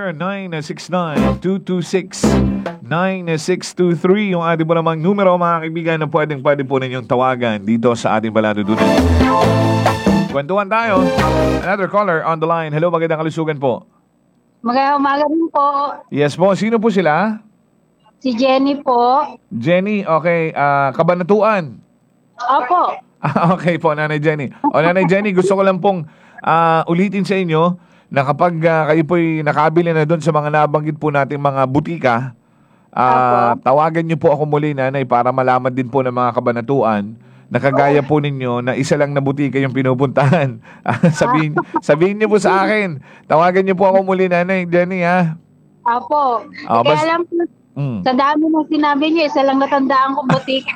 0969-226-9623 yung ating po namang numero, mga kaibigan, na pwede po ninyong tawagan dito sa ating Baladudunan. Kwentuhan tayo. Another caller on the line. Hello, magandang kalusugan po. Magandang umaga rin po. Yes po, sino po sila? Si Jenny po. Jenny, okay. Kabanatuan. Opo. Okay po, Nanay Jenny. O Nanay Jenny, gusto ko lang pong ulitin sa inyo na kapag kayo po'y nakabili na doon sa mga nabanggit po nating mga butika, tawagan niyo po ako muli, Nanay, para malaman din po ng mga kabanatuan na kagaya po ninyo na isa lang na butika yung pinupuntahan. Sabihin niyo po sa akin. Tawagan niyo po ako muli, Nanay Jenny, ha? Opo. Kaya alam po, sa dami ng sinabi niyo, isa lang natandaan kong butika.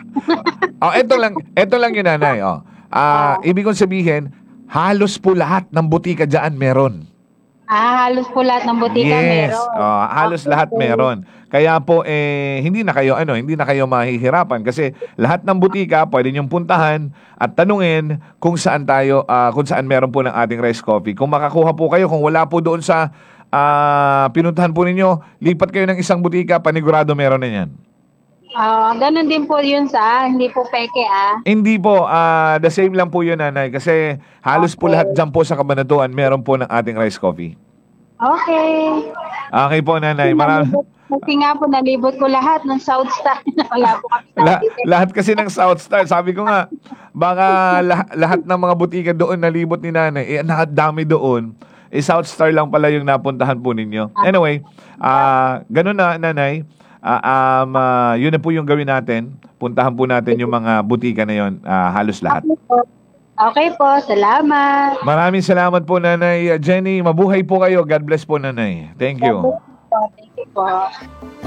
Ito lang yun, Nanay. Ibig kong sabihin, halos po lahat ng butika dyan meron. Halos po lahat ng butika meron. Halos lahat meron. Kaya po hindi na kayo mahihirapan kasi lahat ng butika pwede niyong puntahan at tanungin kung saan meron po ng ating rice coffee. Kung makakuha po kayo, kung wala po doon sa pinuntahan po ninyo, lipat kayo ng isang butika, panigurado meron na yan. Ganun din po yun hindi po peke Hindi po, the same lang po yun, Nanay, kasi halos po lahat dyan po sa Kabanatuan meron po ng ating rice coffee. Okay. Okay po, Nanay. Kasi nga po, nalibot ko lahat ng South Star. Wala po kami lahat kasi ng South Star. Sabi ko nga, baka lahat ng mga butika doon nalibot ni Nanay. Dami doon. South Star lang pala yung napuntahan po ninyo. Anyway, ganun na, Nanay. Yun na po yung gawin natin. Puntahan po natin yung mga butika na yun, halos lahat. Okay po, salamat. Maraming salamat po, Nanay Jenny. Mabuhay po kayo. God bless po, Nanay. Thank you. Thank you po.